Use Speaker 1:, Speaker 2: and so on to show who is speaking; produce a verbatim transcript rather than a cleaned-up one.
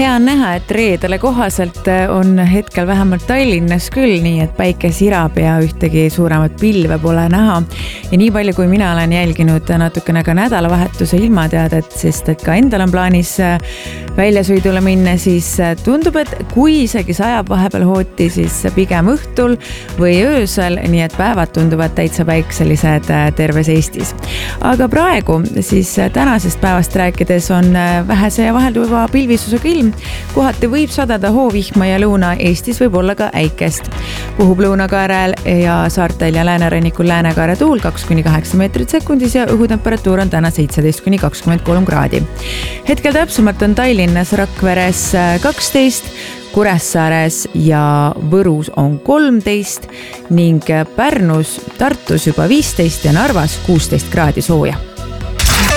Speaker 1: Hea on näha, et reedele kohaselt on hetkel vähemalt Tallinnas küll nii, et päike sirab ja ühtegi suuremat pilve pole näha. Ja nii palju, kui mina olen jälginud natukene ka nädalavahetuse ilmateadet, sest et ka endal on plaanis väljasõidule minna, siis tundub, et kui isegi sajab vahepeal hooti, siis pigem õhtul või öösel, nii et päevad tunduvad täitsa päikselised terves Eestis. Aga praegu siis tänasest päevast rääkides on vähese ja vahelduva pilvisusega ilm. Kohati võib sadada hoovihma ja Lõuna-Eestis võib olla ka äikest. Puhub lõunakaarel ja saartel ja läänerannikul läänekaare tuul kaks kuni kaheksa meetrit sekundis ja õhutemperatuur on täna seitseteist kuni kakskümmend kolm kraadi. Hetkel täpsemalt on Tallinnas, Rakveres kaksteist, Kuressaares ja Võrus on kolmteist ning Pärnus, Tartus juba viisteist ja Narvas kuusteist kraadi sooja.